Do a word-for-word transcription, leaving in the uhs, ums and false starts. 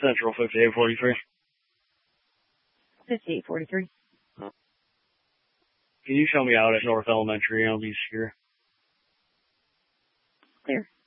Central fifty-eight forty-three. fifty-eight forty-three. Can you show me out at North Elementary? I'll be secure. Clear.